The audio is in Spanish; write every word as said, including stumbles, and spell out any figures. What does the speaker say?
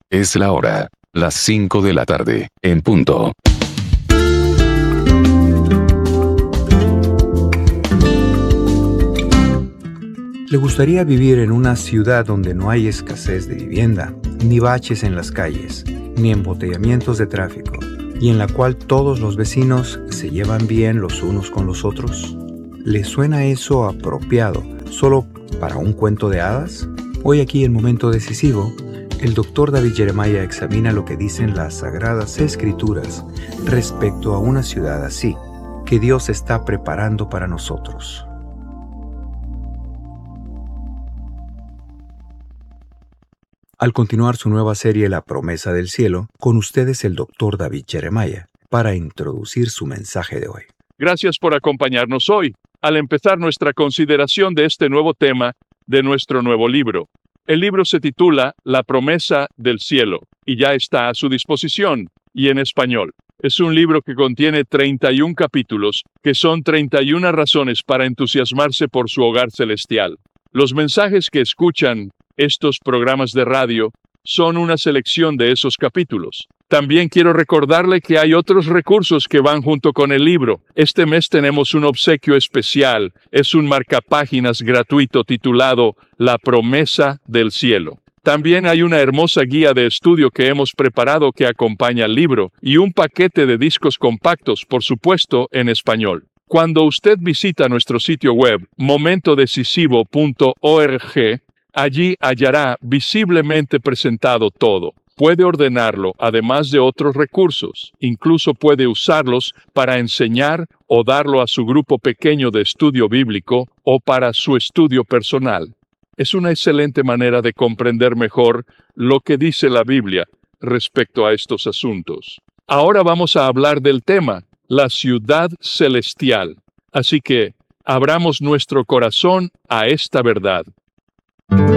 Es la hora, las cinco de la tarde, en punto. ¿Le gustaría vivir en una ciudad donde no hay escasez de vivienda, ni baches en las calles, ni embotellamientos de tráfico, y en la cual todos los vecinos se llevan bien los unos con los otros? ¿Le suena eso apropiado solo para un cuento de hadas? Hoy aquí en Momento Decisivo, el doctor David Jeremiah examina lo que dicen las Sagradas Escrituras respecto a una ciudad así, que Dios está preparando para nosotros. Al continuar su nueva serie La Promesa del Cielo, con ustedes el doctor David Jeremiah, para introducir su mensaje de hoy. Gracias por acompañarnos hoy, al empezar nuestra consideración de este nuevo tema de nuestro nuevo libro. El libro se titula La Promesa del Cielo, y ya está a su disposición, y en español. Es un libro que contiene treinta y un capítulos, que son treinta y una razones para entusiasmarse por su hogar celestial. Los mensajes que escuchan estos programas de radio son una selección de esos capítulos. También quiero recordarle que hay otros recursos que van junto con el libro. Este mes tenemos un obsequio especial. Es un marcapáginas gratuito titulado La Promesa del Cielo. También hay una hermosa guía de estudio que hemos preparado que acompaña al libro y un paquete de discos compactos, por supuesto, en español. Cuando usted visita nuestro sitio web, momento decisivo punto org, allí hallará visiblemente presentado todo. Puede ordenarlo, además de otros recursos. Incluso puede usarlos para enseñar o darlo a su grupo pequeño de estudio bíblico o para su estudio personal. Es una excelente manera de comprender mejor lo que dice la Biblia respecto a estos asuntos. Ahora vamos a hablar del tema, la ciudad celestial. Así que, abramos nuestro corazón a esta verdad.